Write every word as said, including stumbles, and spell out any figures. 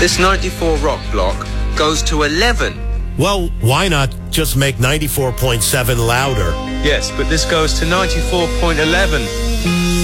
This ninety-four rock block goes to eleven. Well, why not just make ninety-four point seven louder? Yes, but this goes to ninety-four point eleven.